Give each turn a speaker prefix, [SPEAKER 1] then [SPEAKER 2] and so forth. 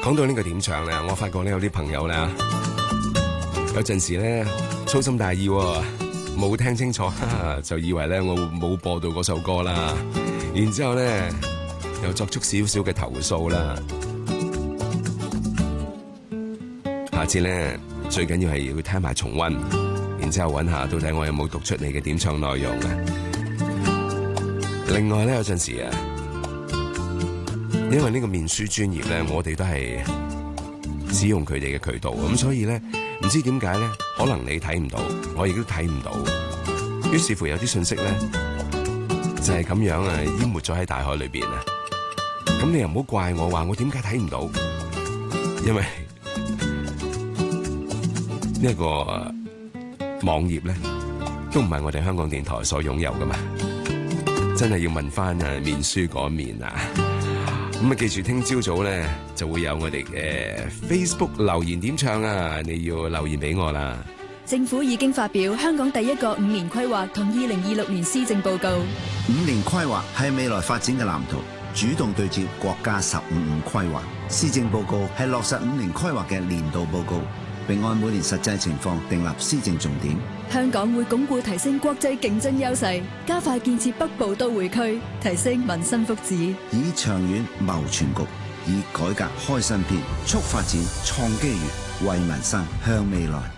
[SPEAKER 1] 講到呢個點唱咧，我發覺咧有啲朋友咧，有陣時咧粗心大意，冇聽清楚，就以為咧我冇播到嗰首歌啦，然之後咧又作出少少嘅投訴啦。下次咧最緊要係要聽埋重溫，然之後揾下到底我有冇讀出你嘅點唱內容啊。另外咧有陣時啊，因為呢個面書專頁咧，我哋都係使用佢哋嘅渠道，咁所以咧唔知點解咧，可能你睇唔到，我亦都睇唔到，於是乎有啲信息咧就係咁樣啊，淹沒咗喺大海裏邊啊。咁你又唔好怪我話我點解睇唔到，因為呢一個網頁咧都唔係我哋香港電台所擁有噶嘛，真係要問翻面書嗰面啊。咁啊，記住聽朝早咧就會有我哋嘅 Facebook 留言點唱啊，你要留言俾我啦。
[SPEAKER 2] 政府已經發表香港第一個5年規劃同2026年施政報告。
[SPEAKER 3] 5年規劃係未來發展嘅藍圖，主動對接國家15規劃。施政報告係落實5年規劃嘅年度報告，並按每年實際情況訂立施政重點。
[SPEAKER 2] 香港會鞏固提升國際競爭優勢，加快建設北部都會區，提升民生福祉，
[SPEAKER 3] 以長遠謀全局，以改革開新篇，促發展創機遇，為民生向未來。